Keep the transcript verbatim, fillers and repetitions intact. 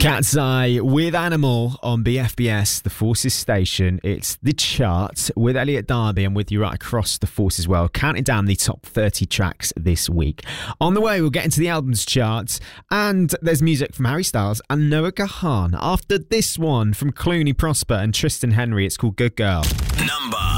Cat's Eye with Animal on B F B S, the Forces station. It's The Chart with Elliot Darby and with you right across the Forces world, counting down the top thirty tracks this week. On the way, we'll get into the albums charts, and there's music from Harry Styles and Noah Gahan. After this one from Clooney Prosper and Tristan Henry, it's called Good Girl. Number